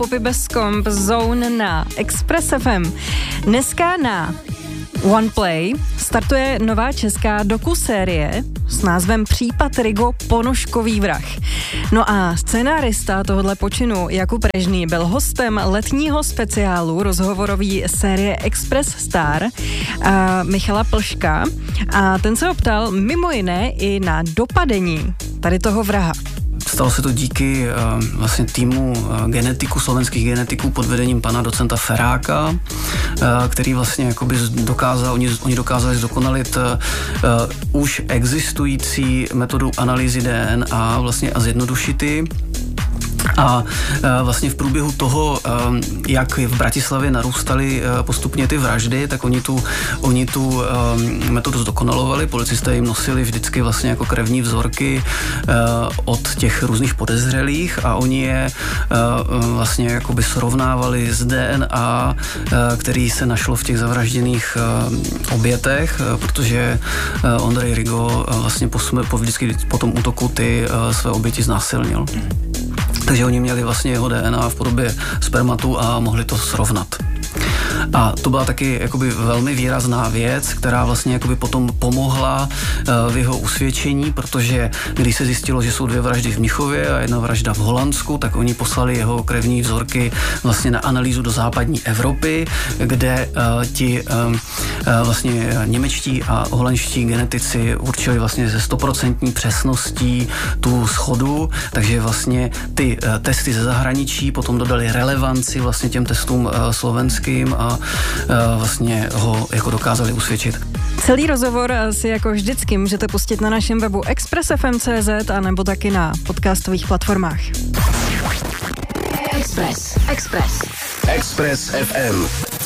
Poppy bez komp, Zone na Express FM. Dneska na OnePlay startuje nová česká dokusérie s názvem Případ Rigo ponožkový vrah. No a scénárista tohohle počinu Jakub Režný byl hostem letního speciálu rozhovorový série Express Star Michala Plška a ten se ho ptal mimo jiné i na dopadení tady toho vraha. Stalo se to díky vlastně týmu slovenských genetiků pod vedením pana docenta Feráka, který vlastně jakoby oni dokázali zdokonalit už existující metodu analýzy DNA vlastně a zjednodušit ji. A vlastně v průběhu toho, jak v Bratislavě narůstaly postupně ty vraždy, tak oni tu metodu zdokonalovali. Policisté jim nosili vždycky vlastně jako krevní vzorky od těch různých podezřelých a oni je vlastně jakoby srovnávali s DNA, který se našlo v těch zavražděných obětech, protože Ondrej Rigo vlastně vždycky po tom útoku ty své oběti znásilnil. Takže oni měli vlastně jeho DNA v podobě spermatu a mohli to srovnat. A to byla taky jakoby velmi výrazná věc, která vlastně jakoby potom pomohla v jeho usvědčení, protože když se zjistilo, že jsou 2 vraždy v Mnichově a 1 vražda v Holandsku, tak oni poslali jeho krevní vzorky vlastně na analýzu do západní Evropy, kde ti vlastně němečtí a holandští genetici určili vlastně ze 100% přesností tu shodu, takže vlastně ty testy ze zahraničí potom dodali relevanci vlastně těm testům slovenským a vlastně ho jako dokázali usvědčit. Celý rozhovor si jako vždycky můžete pustit na našem webu expressfm.cz a nebo taky na podcastových platformách. Express FM.